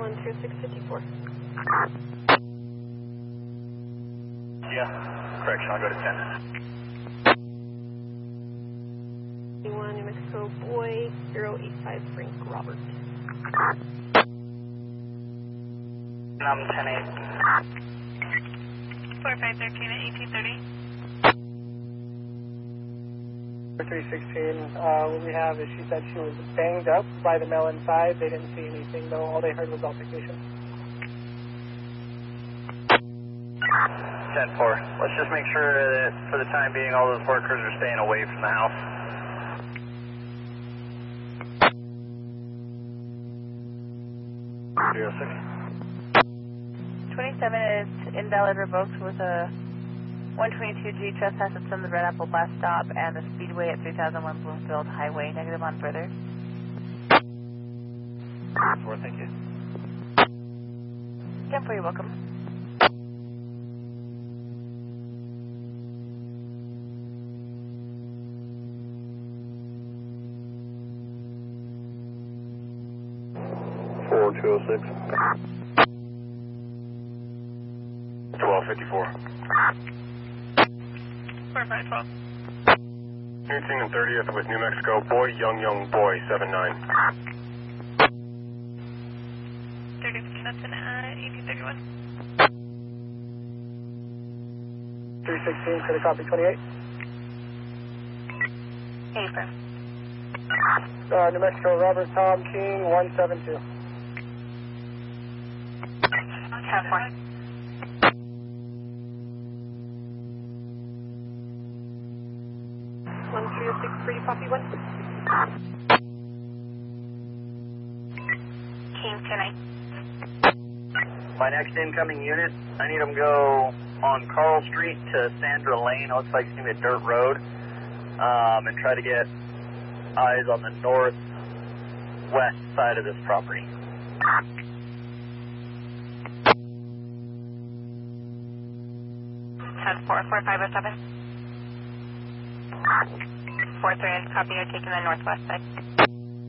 12654. Yeah, correction, I'll go to 10. 1 New Mexico Boy, 085 Frank Robert. I'm 10-8. 4513 at 1830. 316, what we have is she said she was banged up by the male inside. They didn't see anything though, all they heard was altercation. 10-4. Let's just make sure that for the time being all those workers are staying away from the house. Zero 27 is invalid revoked with a 122G trespass at the Red Apple bus stop and the speedway at 3001 Bloomfield Highway. Negative on further. 4, thank you. 10-4, you're welcome. Four 206. 1254. 4512. 18 and 30th with New Mexico Boy, young boy, 79. 30 Hudson at 1831. 316, could I copy 28? Affirm. New Mexico Robert Tom King, 172. 10-4. 13063, copy 1. King 10-8. My next incoming unit, I need them go on Carl Street to Sandra Lane. It looks like it's going to be a dirt road. And try to get eyes on the northwest side of this property. 10-4, 4507. 4-3, copy, you're taking the northwest side.